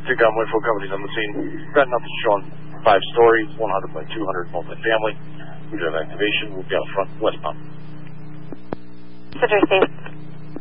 Two Convoy, 4 companies on the scene. Got nothing showing. 5 stories, 100 by 200 multifamily. We do have activation. We'll be out front westbound. Cedar State.